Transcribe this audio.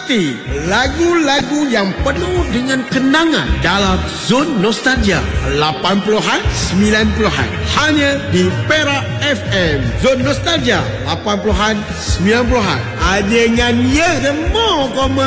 Pasti lagu-lagu yang penuh dengan kenangan dalam Zon Nostalgia 80-an, 90-an. Hanya di Perak FM. Zon Nostalgia 80-an, 90-an. Adengan ya semua komen.